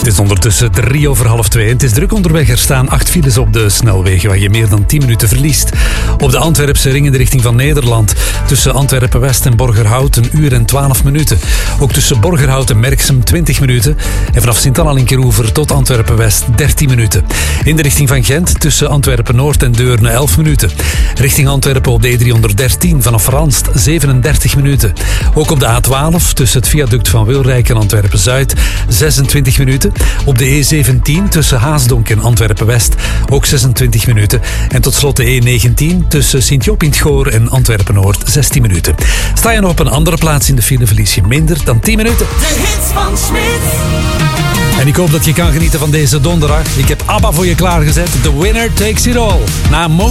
Het is ondertussen 2:03. Het is druk onderweg. Er staan 8 files op de snelwegen waar je meer dan 10 minuten verliest. Op de Antwerpse ring in de richting van Nederland. Tussen Antwerpen-West en Borgerhout 1 uur en 12 minuten. Ook tussen Borgerhout en Merksem 20 minuten. En vanaf Sint-Anna Linkeroever tot Antwerpen-West 13 minuten. In de richting van Gent tussen Antwerpen-Noord en Deurne 11 minuten. Richting Antwerpen op de E313 vanaf Ranst 37 minuten. Ook op de A12 tussen het viaduct van Wilrijk en Antwerpen-Zuid 26 minuten. Op de E17 tussen Haasdonk en Antwerpen-West ook 26 minuten. En tot slot de E19 tussen Sint-Job in het Goor en Antwerpen-Noord 16 minuten. Sta je nog op een andere plaats in de file, verlies je minder dan 10 minuten. De hits van Smit. En ik hoop dat je kan genieten van deze donderdag. Ik heb ABBA voor je klaargezet. The Winner Takes It All. Na